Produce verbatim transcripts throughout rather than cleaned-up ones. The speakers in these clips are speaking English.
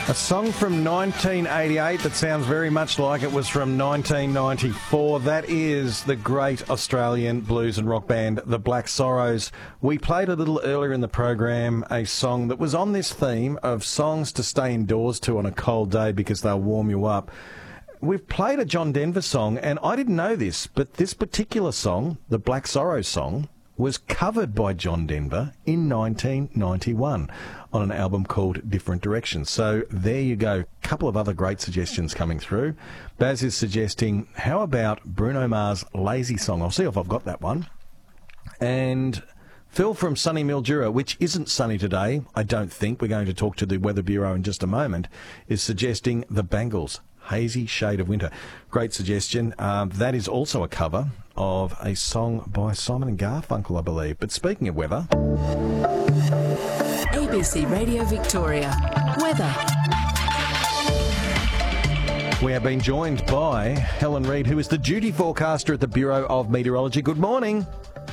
A song from nineteen eighty-eight that sounds very much like it was from nineteen ninety-four. That is the great Australian blues and rock band, the Black Sorrows. We played a little earlier in the program a song that was on this theme of songs to stay indoors to on a cold day because they'll warm you up. We've played a John Denver song, and I didn't know this, but this particular song, the Black Sorrows song, was covered by John Denver in nineteen ninety-one on an album called Different Directions. So there you go. A couple of other great suggestions coming through. Baz is suggesting, how about Bruno Mars' Lazy Song? I'll see if I've got that one. And Phil from sunny Mildura, which isn't sunny today, I don't think, we're going to talk to the Weather Bureau in just a moment, is suggesting the Bangles, Hazy Shade of Winter. Great suggestion. Um, that is also a cover of a song by Simon and Garfunkel, I believe. But speaking of weather... A B C Radio Victoria. Weather. We have been joined by Helen Reid, who is the duty forecaster at the Bureau of Meteorology. Good morning.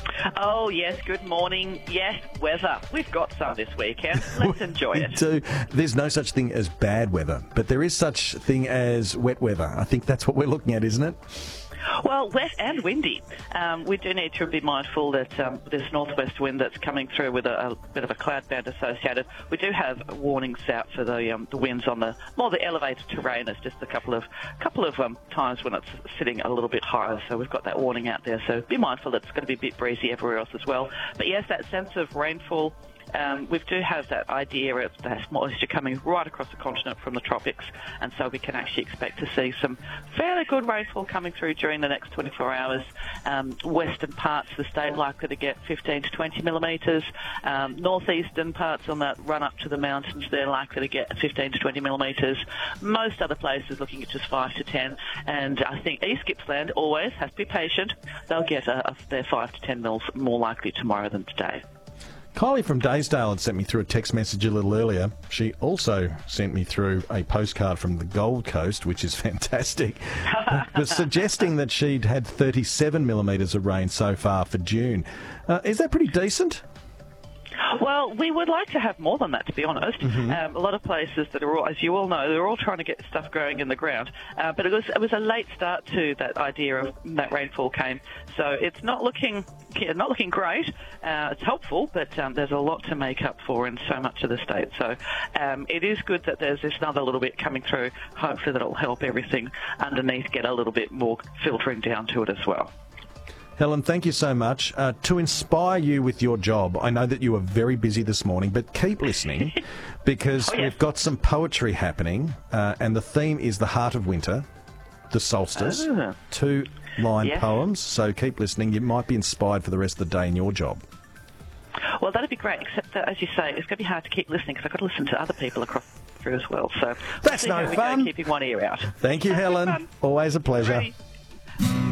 Oh, yes, good morning. Yes, weather. We've got some this weekend. Let's enjoy it. So, there's no such thing as bad weather, but there is such thing as wet weather. I think that's what we're looking at, isn't it? Well, wet and windy. Um, we do need to be mindful that um, this northwest wind that's coming through with a, a bit of a cloud band associated. We do have warnings out for the um, the winds on the more the elevated terrain. It's just a couple of couple of um, times when it's sitting a little bit higher. So we've got that warning out there. So be mindful that it's going to be a bit breezy everywhere else as well. But yes, that sense of rainfall. Um, we do have that idea of that moisture coming right across the continent from the tropics, and so we can actually expect to see some fairly good rainfall coming through during the next twenty-four hours. Um, western parts of the state likely to get fifteen to twenty millimetres. Um, northeastern parts on that run up to the mountains, they're likely to get fifteen to twenty millimetres. Most other places looking at just five to ten, and I think East Gippsland always has to be patient. They'll get a, a, their five to ten mils more likely tomorrow than today. Kylie from Daysdale had sent me through a text message a little earlier. She also sent me through a postcard from the Gold Coast, which is fantastic, was suggesting that she'd had thirty-seven millimetres of rain so far for June. Uh, is that pretty decent? Well, we would like to have more than that, to be honest. Mm-hmm. Um, a lot of places that are, all, as you all know, they're all trying to get stuff growing in the ground. Uh, but it was it was a late start to that idea of that rainfall came. So it's not looking yeah, not looking great. Uh, it's helpful, but um, there's a lot to make up for in so much of the state. So um, it is good that there's this another little bit coming through. Hopefully that'll help everything underneath get a little bit more filtering down to it as well. Helen, thank you so much. Uh, to inspire you with your job, I know that you are very busy this morning, but keep listening because oh, yes. we've got some poetry happening, uh, and the theme is the heart of winter, the solstice, oh. two-line yes. poems, so keep listening. You might be inspired for the rest of the day in your job. Well, that'd be great, except that, as you say, it's going to be hard to keep listening because I've got to listen to other people across through as well. So That's we'll no see how fun. we go, keeping one ear out. Thank you, Helen. Always a pleasure. Ready.